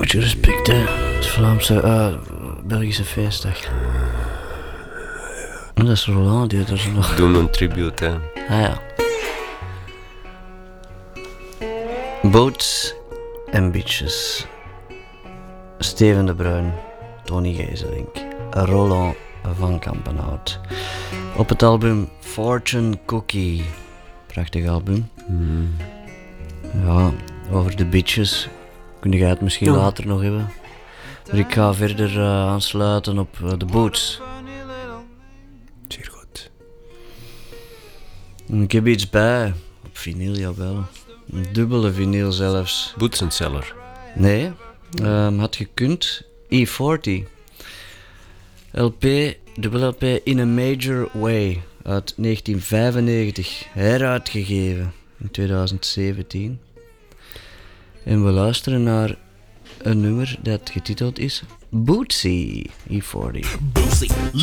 Beetje respect, hè. Het Vlaamse, Belgische feestdag. Dat is Roland die er zo nog... Doen een tribute, hè. Ah ja. Boats and Beaches. Steven de Bruin, Tony Geeselink, Roland van Kampenhout. Op het album Fortune Cookie. Prachtig album. Ja, over de Beaches kun jij het misschien later nog hebben. Maar ik ga verder aansluiten op de Boots. Zeer goed. Ik heb iets bij, op vinyl jawel. Een dubbele vinyl zelfs. Boots and Cellar. Nee, had gekund. E40. LP, dubbel LP In a Major Way uit 1995. Heruitgegeven in 2017. En we luisteren naar een nummer dat getiteld is Bootsy E40. Bootsy,